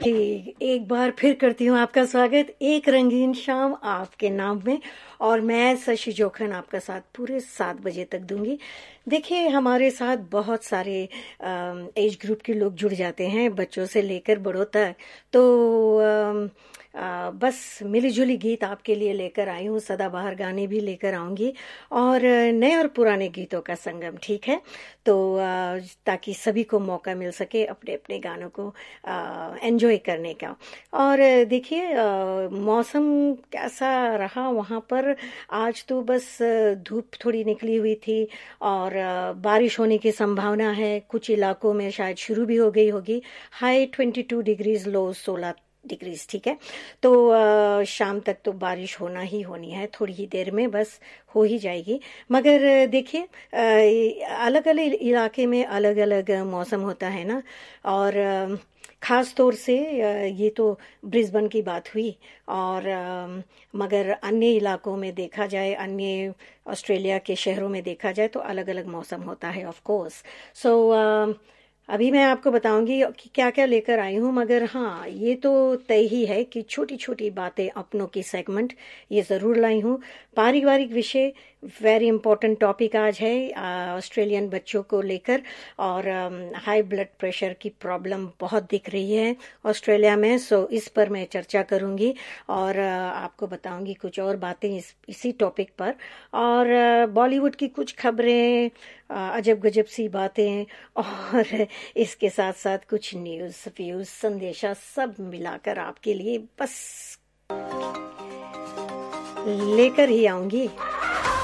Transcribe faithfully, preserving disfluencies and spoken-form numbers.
एक बार फिर करती हूँ आपका स्वागत एक रंगीन शाम आपके नाम में। और मैं शशि जोखन आपका साथ पूरे सात बजे तक दूंगी। देखिए, हमारे साथ बहुत सारे एज ग्रुप के लोग जुड़ जाते हैं, बच्चों से लेकर बड़ों तक। तो अम, आ, बस मिली जुली गीत आपके लिए लेकर आई हूँ, सदाबहार गाने भी लेकर आऊंगी और नए और पुराने गीतों का संगम। ठीक है, तो आ, ताकि सभी को मौका मिल सके अपने अपने गानों को एंजॉय करने का। और देखिए, मौसम कैसा रहा वहाँ पर? आज तो बस आ, धूप थोड़ी निकली हुई थी और आ, बारिश होने की संभावना है। कुछ इलाकों में शायद शुरू भी हो गई होगी। हाई ट्वेंटी टू डिग्रीज, लो सोलह डिग्रीज। ठीक है, तो आ, शाम तक तो बारिश होना ही होनी है, थोड़ी ही देर में बस हो ही जाएगी। मगर देखिए, अलग अलग इलाके में अलग अलग मौसम होता है ना। और आ, खास तौर से आ, ये तो ब्रिस्बेन की बात हुई। और आ, मगर अन्य इलाकों में देखा जाए, अन्य ऑस्ट्रेलिया के शहरों में देखा जाए तो अलग अलग मौसम होता है ऑफ कोर्स। सो अभी मैं आपको बताऊंगी कि क्या क्या लेकर आई हूँ। मगर हाँ, ये तो तय ही है कि छोटी छोटी बातें अपनों की सेगमेंट ये ज़रूर लाई हूँ। पारिवारिक विषय, वेरी इंपॉर्टेंट टॉपिक आज है ऑस्ट्रेलियन बच्चों को लेकर। और हाई ब्लड प्रेशर की प्रॉब्लम बहुत दिख रही है ऑस्ट्रेलिया में, सो इस पर मैं चर्चा करूंगी और आ, आपको बताऊंगी कुछ और बातें इस इसी टॉपिक पर। और बॉलीवुड की कुछ खबरें, अजब गजब सी बातें, और इसके साथ साथ कुछ न्यूज़ व्यूज़ संदेशा सब मिलाकर आपके लिए बस लेकर ही आऊंगी।